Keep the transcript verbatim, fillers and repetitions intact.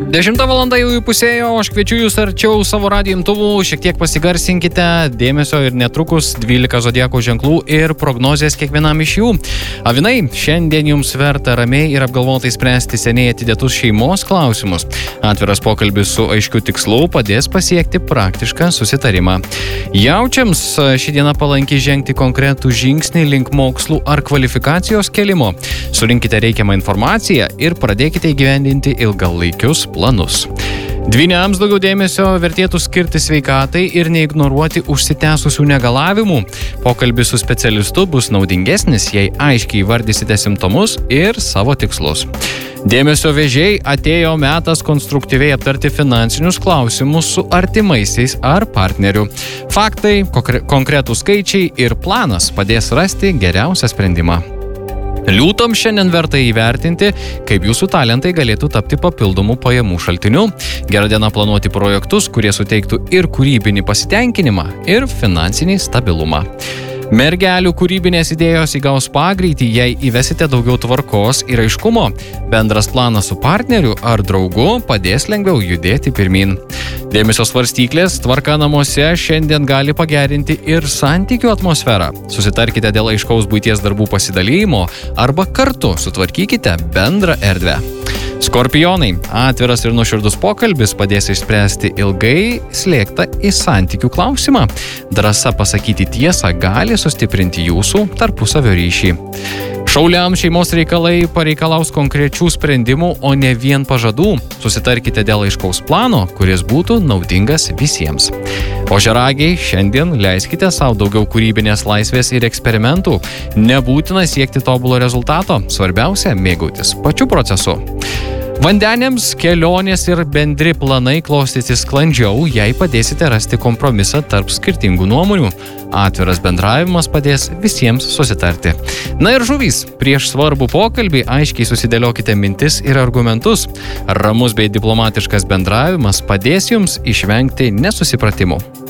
Dešimta valanda jau įpusėjo, aš kviečiu jūs arčiau savo radijo imtuvų, šiek tiek pasigarsinkite, dėmesio ir netrukus dvylika zodiako ženklų ir prognozės kiekvienam iš jų. Avinai, šiandien jums verta ramiai ir apgalvotai spręsti seniai atidėtus šeimos klausimus. Atviras pokalbis su aiškiu tikslu padės pasiekti praktišką susitarimą. Jaučiams ši diena palanki žengti konkretų žingsnį link mokslų ar kvalifikacijos kelimo. Surinkite reikiamą informaciją ir pradėkite įgyvendinti ilgalaikius planus. Dvyniams daugiau dėmesio vertėtų skirti sveikatai ir neignoruoti užsitęsusių negalavimų. Pokalbis su specialistu bus naudingesnis, jei aiškiai įvardysite simptomus ir savo tikslus. Dėmesio vežėjai, atėjo metas konstruktyviai aptarti finansinius klausimus su artimaisiais ar partneriu. Faktai, konkretūs skaičiai ir planas padės rasti geriausią sprendimą. Liūtam šiandien verta įvertinti, kaip jūsų talentai galėtų tapti papildomų pajamų šaltiniu. Gera diena planuoti projektus, kurie suteiktų ir kūrybinį pasitenkinimą, ir finansinį stabilumą. Mergelių kūrybinės idėjos įgaus pagreitį, jei įvesite daugiau tvarkos ir aiškumo. Bendras planas su partneriu ar draugu padės lengviau judėti pirmin. Dėmesio svarstyklės, tvarka namuose šiandien gali pagerinti ir santykių atmosferą. Susitarkite dėl aiškaus buities darbų pasidalymo arba kartu sutvarkykite bendrą erdvę. Skorpionai, atviras ir nuoširdus pokalbis padės išspręsti ilgai slėgtą į santykių klausimą. Drąsa pasakyti tiesą gali sustiprinti jūsų tarpusavio ryšį. Šauliams šeimos reikalai pareikalaus konkrečių sprendimų, o ne vien pažadų. Susitarkite dėl aiškaus plano, kuris būtų naudingas visiems. Ožiaragiai, šiandien leiskite savo daugiau kūrybinės laisvės ir eksperimentų. Nebūtina siekti tobulo rezultato, svarbiausia mėgautis pačiu procesu. Vandeniams kelionės ir bendri planai klostysis sklandžiau, jei padėsite rasti kompromisą tarp skirtingų nuomonių. Atviras bendravimas padės visiems susitarti. Na ir žuvys, prieš svarbų pokalbį aiškiai susidėliokite mintis ir argumentus. Ramus bei diplomatiškas bendravimas padės jums išvengti nesusipratimų.